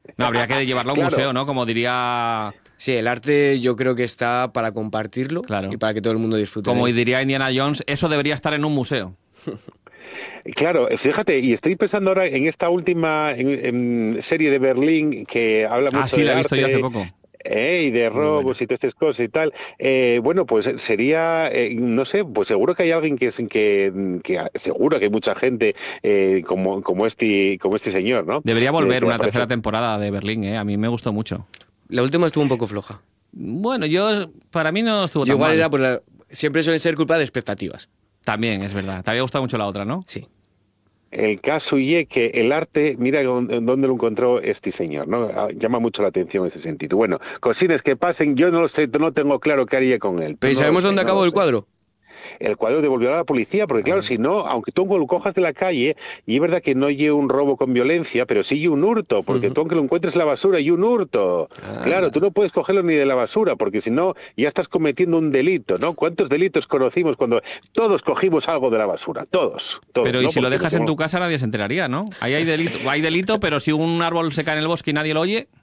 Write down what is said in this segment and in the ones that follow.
No, habría que llevarlo a un Claro, museo, ¿no? Como diría... Sí, el arte yo creo que está para compartirlo y Claro. para que todo el mundo disfrute de Como él. diría Indiana Jones, eso debería estar en un museo. claro, fíjate, y estoy pensando ahora en esta última en serie de Berlín que habla Ah, mucho sí, del la he visto yo hace arte. poco. Y de Muy robos buena. y todas estas cosas y tal. Bueno, pues sería, no sé, pues seguro que hay alguien que seguro que hay mucha gente como este señor, ¿no? Debería volver Que una aparece. tercera temporada de Berlín, ¿eh? A mí me gustó mucho. La última estuvo un poco floja. Bueno, para mí no estuvo Yo tan igual mal. era siempre suele ser culpa de expectativas. También, es verdad. Te había gustado mucho la otra, ¿no? Sí. El caso y es que el arte, mira dónde lo encontró este señor, ¿no? Llama mucho la atención ese sentido. Bueno, cosines que pasen, yo no lo sé, no tengo claro qué haría con él. Pero ¿y No lo sabemos sé, dónde no lo acabó el sé. cuadro? El cuadro devolvió a la policía, porque claro, Ah, si no, aunque tú lo cojas de la calle, y es verdad que no lleve un robo con violencia, pero sí un hurto, porque ujú. tú aunque lo encuentres en la basura, y un hurto. Claro, tú Anda. no puedes cogerlo ni de la basura, porque si no, ya estás cometiendo un delito, ¿no? ¿Cuántos delitos conocimos cuando todos cogimos algo de la basura? Todos, Pero ¿y ¿no? si lo Porque dejas en tu casa nadie se enteraría, ¿no? Ahí hay delito, pero si un árbol se cae en el bosque y nadie lo oye,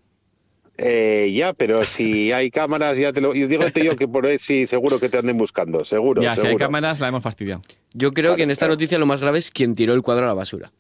Ya, pero si hay cámaras, ya te lo... Y dígote yo que por ahí sí, seguro que te anden buscando, seguro, ya, si hay seguro. cámaras la hemos fastidiado. Yo creo que Claro, en esta claro. noticia lo más grave es quien tiró el cuadro a la basura.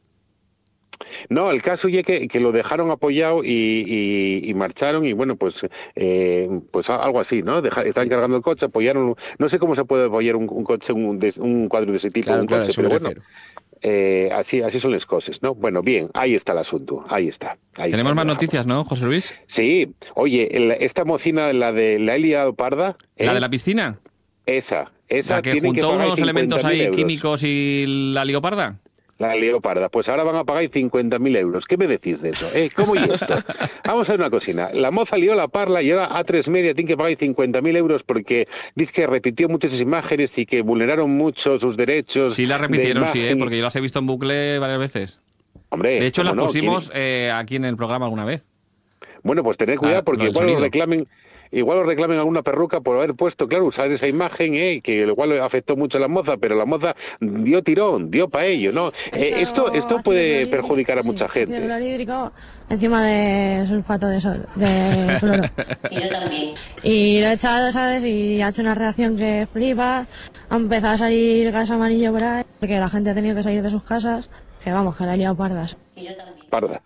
No, el caso ya que lo dejaron apoyado y marcharon y bueno, pues algo así, ¿no? Estaban Sí. cargando el coche, apoyaron, no sé cómo se puede apoyar un coche, un cuadro de ese tipo, Claro, un claro, a coche, eso me pero bueno, refiero. así son las cosas, ¿no? Bueno, bien, ahí está el asunto, ahí está, Tenemos lo más dejamos. noticias, ¿no, José Luis? Sí, oye, esta mocina, la he liado parda, ¿La de la piscina? ¿La esa que tienen que juntó pagar unos elementos 50.000 ahí euros. químicos y la lió parda? La leoparda, pues ahora van a pagar 50.000 euros. ¿Qué me decís de eso? ¿Cómo y esto? Vamos a ver una cocina. La moza lió la parla y ahora A3 Media tiene que pagar 50.000 euros porque dice que repitió muchas imágenes y que vulneraron mucho sus derechos Sí, la de repitieron, sí, imagen. porque yo las he visto en bucle varias veces. De Hombre, hecho, ¿cómo las no? pusimos aquí en el programa alguna vez. Bueno, pues tened cuidado Lo porque del sonido. igual os reclamen a una perruca por haber puesto, claro, usar esa imagen, que igual le afectó mucho a la moza, pero la moza dio tirón, dio para ello, ¿no? He echado Esto ácido puede clorhídrico, perjudicar a sí, mucha ácido gente. clorhídrico encima de sulfato de cloro. Y yo también. Y lo he echado, ¿sabes? Y ha hecho una reacción que flipa. Ha empezado a salir gas amarillo por ahí, porque la gente ha tenido que salir de sus casas. Que vamos, que la he liado pardas. Y yo también. Parda.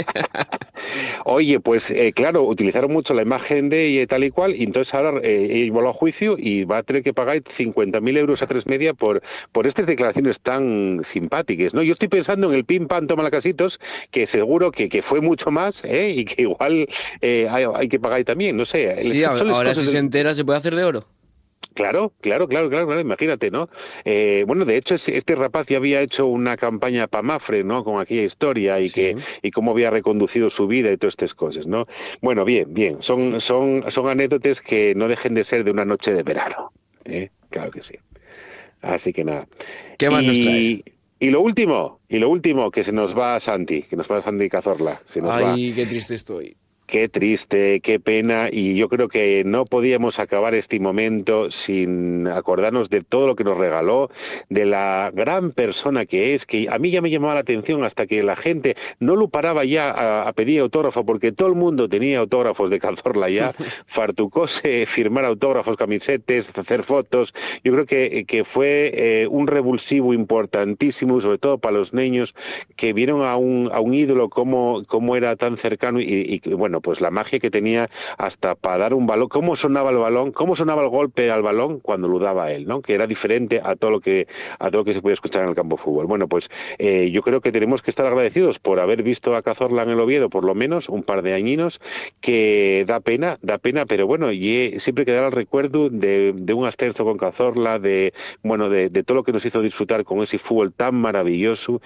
Oye, pues claro, utilizaron mucho la imagen de ella y tal y cual, y entonces ahora ella voló a juicio y va a tener que pagar 50.000 euros a tres media por estas declaraciones tan simpáticas, ¿no? Yo estoy pensando en el pim pam toma la casitos, que seguro que fue mucho más, y que igual hay que pagar también, no sé. Sí, Son las ahora si cosas se entera se puede hacer de oro. Claro, imagínate, ¿no? Bueno, de hecho, este rapaz ya había hecho una campaña para Mafre, ¿no? Con aquella historia Sí. y cómo había reconducido su vida y todas estas cosas, ¿no? Bueno, bien, son anécdotas que no dejen de ser de una noche de verano, ¿eh? Claro que sí. Así que nada. ¿Qué más nos traes? Y lo último, que se nos va Santi Cazorla, se nos va. Ay, qué triste estoy. Qué triste, qué pena, y yo creo que no podíamos acabar este momento sin acordarnos de todo lo que nos regaló, de la gran persona que es, que a mí ya me llamaba la atención hasta que la gente no lo paraba ya a pedir autógrafo, porque todo el mundo tenía autógrafos de Cazorla ya, fartucóse firmar autógrafos, camisetes, hacer fotos. Yo creo que fue un revulsivo importantísimo, sobre todo para los niños que vieron a un ídolo como era tan cercano y bueno, pues la magia que tenía hasta para dar un balón, cómo sonaba el balón, cómo sonaba el golpe al balón cuando lo daba él, ¿no? Que era diferente a todo lo que se podía escuchar en el campo de fútbol. Bueno, pues yo creo que tenemos que estar agradecidos por haber visto a Cazorla en el Oviedo, por lo menos un par de añinos, que da pena, pero bueno, y siempre quedará el recuerdo de un ascenso con Cazorla, de todo lo que nos hizo disfrutar con ese fútbol tan maravilloso,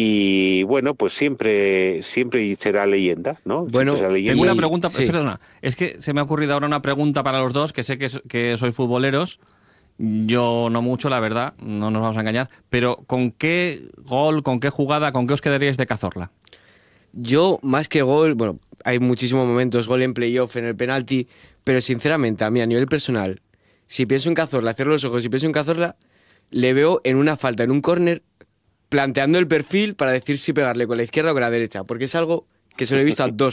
y bueno, pues siempre será leyenda, ¿no? Bueno, Siempre será leyenda. Tengo una pregunta, sí. perdona, es que se me ha ocurrido ahora una pregunta para los dos, que sé que sois futboleros, yo no mucho, la verdad, no nos vamos a engañar, pero ¿con qué gol, con qué jugada, con qué os quedaríais de Cazorla? Yo, más que gol, bueno, hay muchísimos momentos, gol en playoff, en el penalti, pero sinceramente, a mí, a nivel personal, si pienso en Cazorla, cierro los ojos y pienso en Cazorla, le veo en una falta, en un córner, planteando el perfil para decir si pegarle con la izquierda o con la derecha, porque es algo que se lo he visto a dos